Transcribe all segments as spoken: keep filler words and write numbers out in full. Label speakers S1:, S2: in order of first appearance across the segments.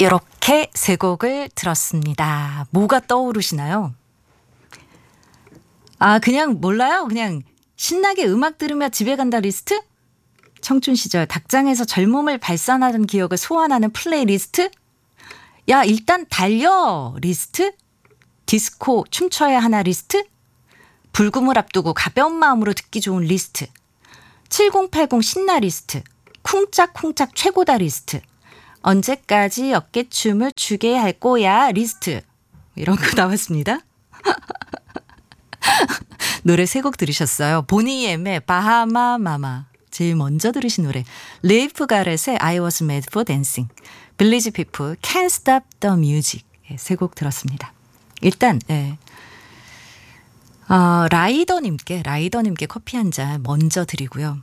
S1: 이렇게 세 곡을 들었습니다. 뭐가 떠오르시나요? 아, 그냥 몰라요? 그냥 신나게 음악 들으며 집에 간다 리스트? 청춘 시절 닭장에서 젊음을 발산하는 기억을 소환하는 플레이리스트? 야, 일단 달려 리스트? 디스코 춤춰야 하나 리스트? 불금을 앞두고 가벼운 마음으로 듣기 좋은 리스트. 칠공팔공 신나 리스트. 쿵짝쿵짝 최고다 리스트. 언제까지 어깨춤을 추게 할 거야 리스트. 이런 거 나왔습니다. 노래 세 곡 들으셨어요. 보니엠의 바하마 마마. 제일 먼저 들으신 노래. 레이프 가렛의 I was made for dancing. 빌리지 피플 Can't stop the music. 세 곡 들었습니다. 일단 예. 어, 라이더님께 라이더님께 커피 한 잔 먼저 드리고요.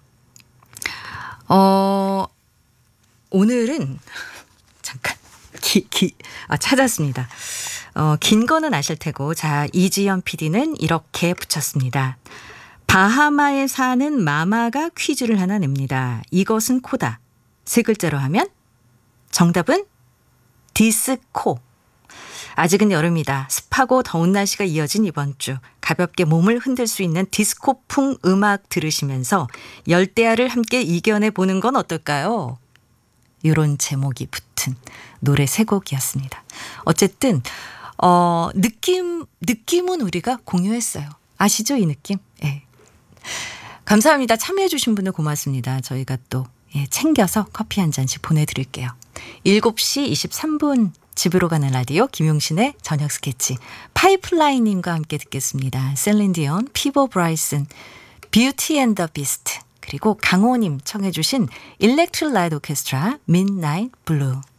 S1: 어, 오늘은 잠깐 기, 기, 아, 찾았습니다. 어, 긴 거는 아실 테고 자 이지연 피디는 이렇게 붙였습니다. 바하마에 사는 마마가 퀴즈를 하나 냅니다. 이것은 코다. 세 글자로 하면 정답은 디스코. 아직은 여름이다. 습하고 더운 날씨가 이어진 이번 주 가볍게 몸을 흔들 수 있는 디스코풍 음악 들으시면서 열대야를 함께 이겨내 보는 건 어떨까요? 이런 제목이 붙은 노래 세 곡이었습니다. 어쨌든 어, 느낌 느낌은 우리가 공유했어요. 아시죠, 이 느낌? 예. 감사합니다. 참여해 주신 분들 고맙습니다. 저희가 또 예, 챙겨서 커피 한 잔씩 보내드릴게요. 일곱 시 이십삼 분 집으로 가는 라디오 김용신의 저녁 스케치 파이프라인님과 함께 듣겠습니다. 셀린 디온, 피보 브라이슨, 뷰티 앤 더 비스트 그리고 강호님 청해 주신 일렉트릭 라이트 오케스트라 midnight blue.